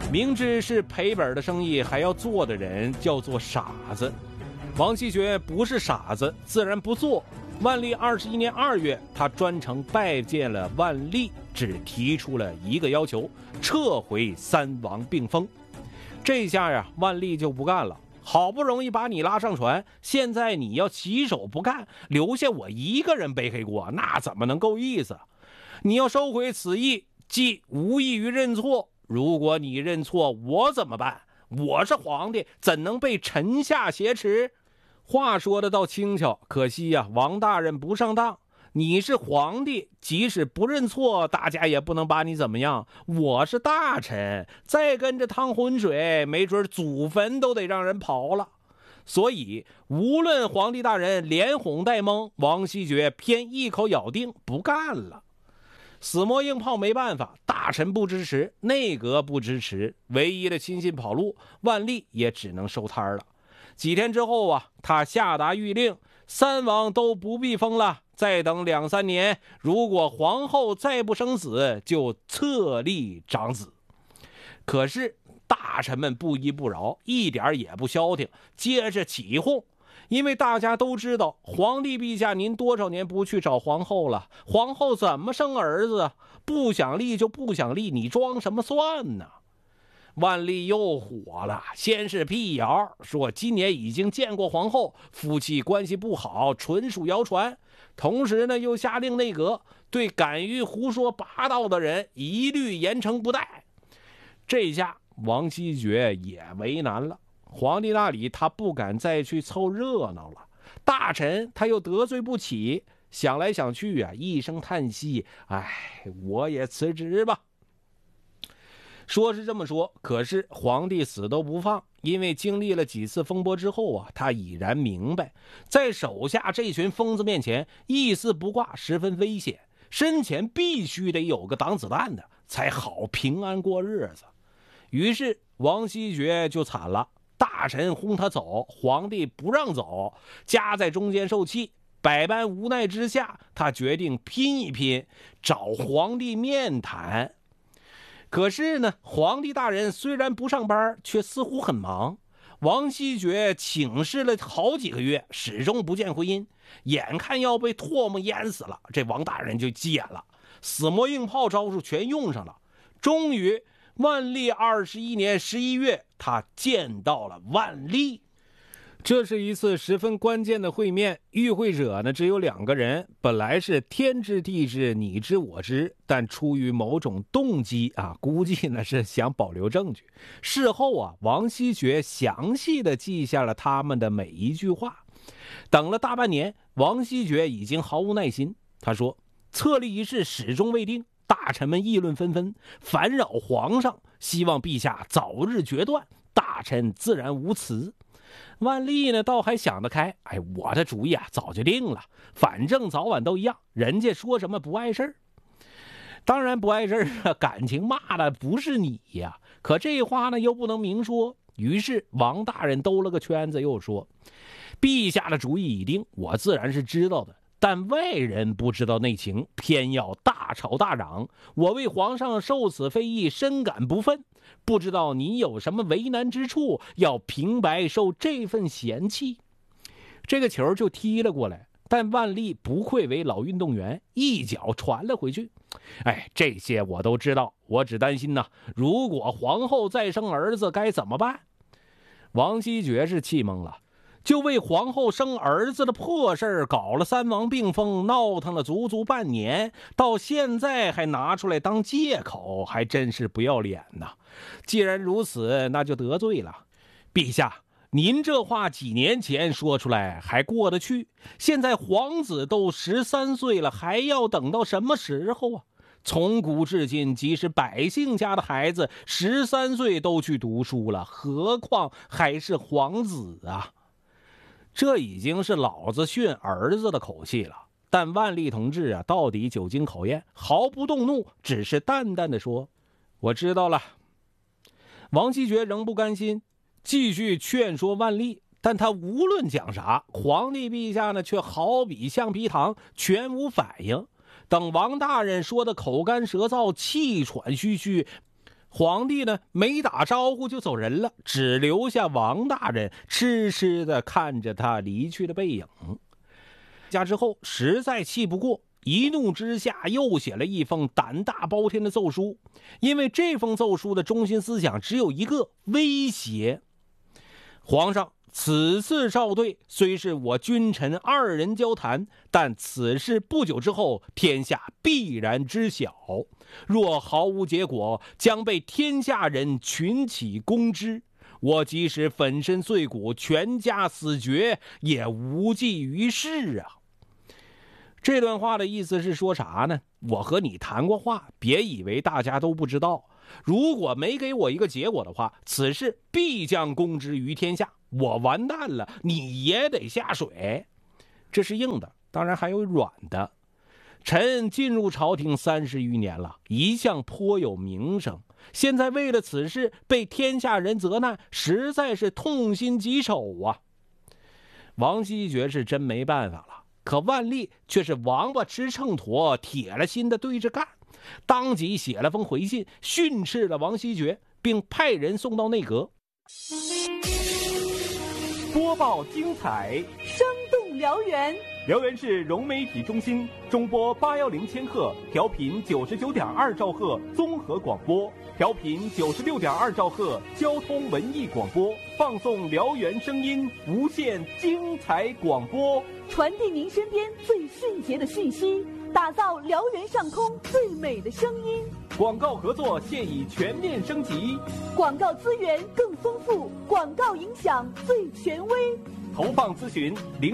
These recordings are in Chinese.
明知是赔本的生意还要做的人叫做傻子。王希爵不是傻子，自然不做。万历21年2月，他专程拜见了万历，只提出了一个要求：撤回三王并封。这下呀，万历就不干了。好不容易把你拉上船，现在你要洗手不干，留下我一个人背黑锅，那怎么能够意思？你要收回此意，即无异于认错。如果你认错，我怎么办？我是皇帝，怎能被臣下挟持？话说的倒轻巧，可惜呀，王大人不上当。你是皇帝，即使不认错，大家也不能把你怎么样。我是大臣，再跟着趟浑水，没准祖坟都得让人刨了。所以无论皇帝大人连哄带蒙，王希爵偏一口咬定不干了。死磨硬泡没办法，大臣不支持，内阁不支持，唯一的亲信跑路，万历也只能收摊了。几天之后啊，他下达谕令，三王都不必封了，再等2-3年，如果皇后再不生子，就册立长子。可是大臣们不依不饶，一点也不消停，接着起哄。因为大家都知道，皇帝陛下您多少年不去找皇后了，皇后怎么生儿子？不想立就不想立，你装什么蒜呢？万历又火了，先是辟谣说今年已经见过皇后，夫妻关系不好，纯属谣传。同时呢，又下令内阁对敢于胡说八道的人一律严惩不贷。这下王希爵也为难了，皇帝那里他不敢再去凑热闹了，大臣他又得罪不起，想来想去啊，一声叹息，我也辞职吧。说是这么说，可是皇帝死都不放，因为经历了几次风波之后啊，他已然明白，在手下这群疯子面前一丝不挂十分危险，身前必须得有个挡子弹的，才好平安过日子。于是王希爵就惨了，大臣轰他走，皇帝不让走，夹在中间受气，百般无奈之下，他决定拼一拼，找皇帝面谈。可是呢，皇帝大人虽然不上班，却似乎很忙。王希爵请示了好几个月，始终不见回音，眼看要被唾沫淹死了，这王大人就急眼了，死磨硬泡招数全用上了。终于万历21年11月，他见到了万历。这是一次十分关键的会面，与会者呢只有2个人，本来是天知地知你知我知，但出于某种动机啊，估计呢是想保留证据。事后啊，王希爵详细的记下了他们的每一句话。等了大半年，王希爵已经毫无耐心，他说：册立一事始终未定，大臣们议论纷纷，烦扰皇上，希望陛下早日决断，大臣自然无辞。万历呢倒还想得开，我的主意啊早就定了，反正早晚都一样，人家说什么不碍事儿。当然不碍事儿啊，感情骂的不是你呀，可这话呢又不能明说。于是王大人兜了个圈子，又说：陛下的主意已定，我自然是知道的，但外人不知道内情，偏要大吵大嚷，我为皇上受此非议深感不忿，不知道你有什么为难之处，要平白受这份嫌弃。这个球就踢了过来，但万历不愧为老运动员，一脚传了回去。这些我都知道，我只担心如果皇后再生儿子该怎么办？王希爵是气懵了，就为皇后生儿子的破事搞了三王并封，闹腾了足足半年，到现在还拿出来当借口，还真是不要脸呐！既然如此，那就得罪了。陛下，您这话几年前说出来还过得去，现在皇子都13岁了，还要等到什么时候啊？从古至今，即使百姓家的孩子13岁都去读书了，何况还是皇子啊？这已经是老子训儿子的口气了。但万历同志啊，到底久经考验，毫不动怒，只是淡淡的说：我知道了。王希爵仍不甘心，继续劝说万历，但他无论讲啥，皇帝陛下呢却好比橡皮糖，全无反应。等王大人说的口干舌燥，气喘吁吁， 皇帝呢没打招呼就走人了，只留下王大人痴痴地看着他离去的背影。家之后实在气不过，一怒之下又写了一封胆大包天的奏书。因为这封奏书的中心思想只有一个：威胁。皇上，此次召对虽是我君臣二人交谈，但此事不久之后天下必然知晓，若毫无结果，将被天下人群起攻之，我即使粉身碎骨，全家死绝，也无济于事啊。这段话的意思是说啥呢？我和你谈过话，别以为大家都不知道，如果没给我一个结果的话，此事必将公之于天下，我完蛋了，你也得下水。这是硬的，当然还有软的。臣进入朝廷30余年了，一向颇有名声，现在为了此事被天下人责难，实在是痛心疾首啊。王希爵是真没办法了，可万历却是王八吃秤砣，铁了心的对着干，当即写了封回信训斥了王希爵，并派人送到内阁。 播报精彩， 生动辽源。 辽源市融媒体中心中波810千赫，调频99.2兆赫综合广播，调频96.2兆赫交通文艺广播，放送辽源声音，无限精彩广播， 传递您身边最迅捷的讯息，打造辽源上空最美的声音。 广告合作现已全面升级， 广告资源更丰富，广告影响最权威。 投放咨询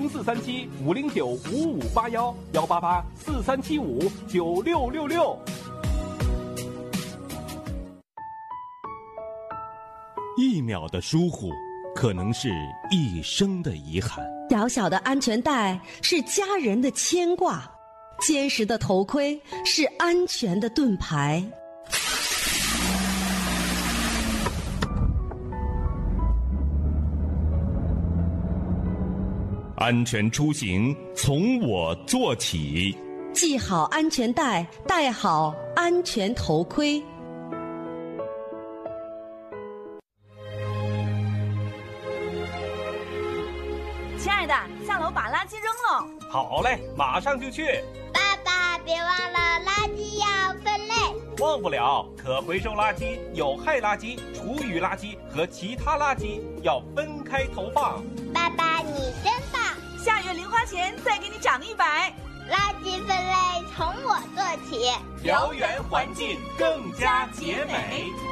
0437-509-5581，188-4375-9666。 1秒的疏忽，可能是一生的遗憾。 小小的安全带是家人的牵挂，坚实的头盔是安全的盾牌。 安全出行从我做起， 系好安全带，戴好安全头盔。 亲爱的，下楼把垃圾扔了。 好嘞，马上就去。 爸爸，别忘了垃圾要分类。 忘不了，可回收垃圾、有害垃圾、厨余垃圾和其他垃圾要分开投放。 爸爸，你真棒！ 下月零花钱再给你涨100。 垃圾分类从我做起， 辽源环境更加洁美。